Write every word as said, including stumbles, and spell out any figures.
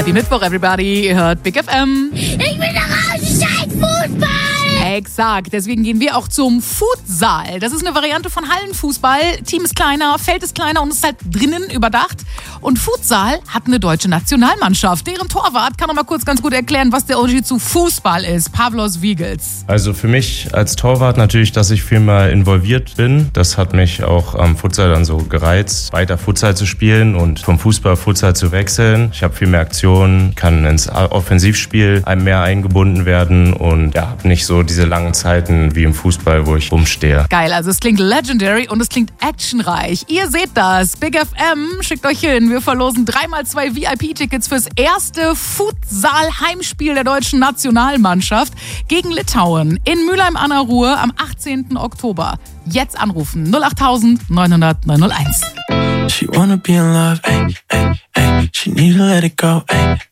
Happy Mittwoch, everybody. Ihr hört Big F M. Ich bin doch raus, scheiß Fußball! Exakt, deswegen gehen wir auch zum Futsal. Das ist eine Variante von Hallenfußball. Team ist kleiner, Feld ist kleiner und ist halt drinnen überdacht. Und Futsal hat eine deutsche Nationalmannschaft. Deren Torwart kann noch mal kurz ganz gut erklären, was der Unterschied zu Fußball ist. Pavlos Wiegels. Also für mich als Torwart natürlich, dass ich viel mehr involviert bin. Das hat mich auch am Futsal dann so gereizt, weiter Futsal zu spielen und vom Fußball auf Futsal zu wechseln. Ich habe viel mehr Aktionen, kann ins Offensivspiel mehr eingebunden werden und ja, nicht so diese langen Zeiten wie im Fußball, wo ich rumstehe. Geil, also es klingt legendary und es klingt actionreich. Ihr seht das. Big F M, schickt euch hin. Wir verlosen dreimal zwei V I P-Tickets fürs erste Futsal-Heimspiel der deutschen Nationalmannschaft gegen Litauen in Mülheim an der Ruhr am achtzehnten Oktober. Jetzt anrufen. null acht neun null null neun null eins. She wanna be in love, ay, ay, ay. She need to let it go, ay.